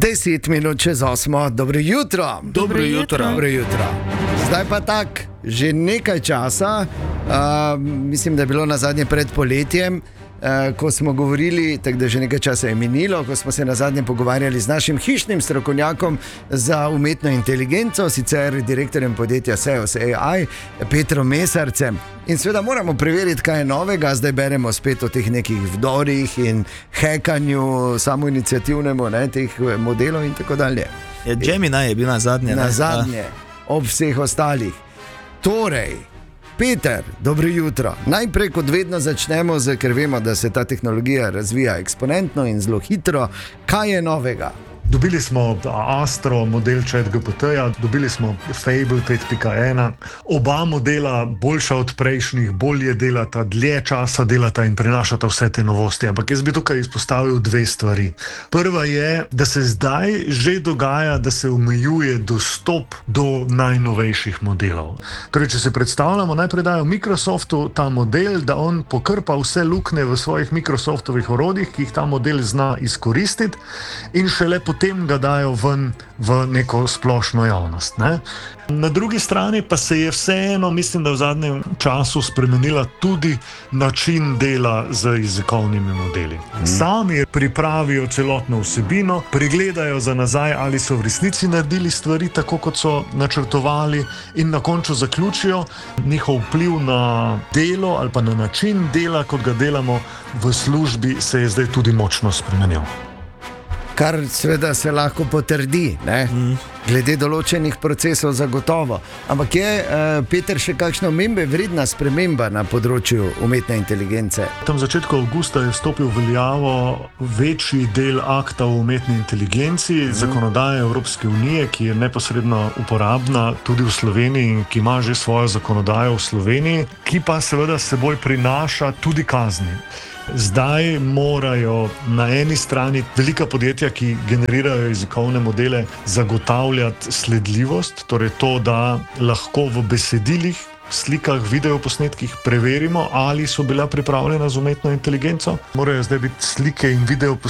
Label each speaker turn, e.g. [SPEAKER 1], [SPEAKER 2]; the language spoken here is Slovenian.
[SPEAKER 1] 10 minut čez 8. Dobro jutro.
[SPEAKER 2] Dobro jutro.
[SPEAKER 1] Dobro jutro. Zdaj pa tak, že nekaj časa, mislim, da je bilo na zadnje pred poletjem, ko smo govorili, tako da že nekaj časa je minilo, ko smo se na zadnje pogovarjali z našim hišnim strokovnjakom za umetno inteligenco, sicer direktorjem podjetja Seos AI, Petrom Mesarcem. In seveda moramo preveriti, kaj je novega. Zdaj beremo spet o teh nekih vdorih in hekanju, samoiniciativnemu, teh modelov in tako dalje.
[SPEAKER 2] Gemini je bil na zadnje.
[SPEAKER 1] Na zadnje, ob vseh ostalih. Torej, Peter, dobro jutro. Najprej, kot vedno, začnemo, ker vemo, da se ta tehnologija razvija eksponentno in zelo hitro. Kaj je novega?
[SPEAKER 3] Dobili smo Astro, model ChatGPT-ja, dobili smo Fable 5.1. Oba modela boljša od prejšnjih, bolje delata, dlje časa delata in prinašata vse te novosti. Ampak jaz bi tukaj izpostavil dve stvari. Prva je, da se zdaj že dogaja, da se omejuje dostop do najnovejših modelov. Torej, če se predstavljamo, najprej dajo Microsoftu ta model, da on pokrpa vse luknje v svojih Microsoftovih orodjih, ki jih ta model zna izkoristiti, in šele potem ga dajo ven v neko splošno javnost. Ne? Na drugi strani pa se je vseeno, mislim, da v zadnjem času spremenila tudi način dela z jezikovnimi modeli. Sami pripravijo celotno vsebino, pregledajo za nazaj, ali so v resnici naredili stvari tako, kot so načrtovali, in na koncu zaključijo. Njihov vpliv na delo ali pa na način dela, kot ga delamo v službi, se je zdaj tudi močno spremenil.
[SPEAKER 1] Kar seveda se lahko potrdi, glede določenih procesov zagotovo. Ampak je, Peter, še kakšna omembe vredna sprememba na področju umetne inteligence?
[SPEAKER 3] Tam v začetku avgusta je vstopil v veljavo večji del akta o umetni inteligenci, zakonodaje Evropske unije, ki je neposredno uporabna tudi v Sloveniji in ki ima že svojo zakonodajo v Sloveniji, ki pa seveda seboj prinaša tudi kazni. Zdaj morajo na eni strani velika podjetja, ki generirajo jezikovne modele, zagotavljati sledljivost, torej to, da lahko v besedilih, slikah, videoposnetkih preverimo, ali so bila pripravljena z umetno inteligenco. Morajo zdaj biti slike in videoposnetki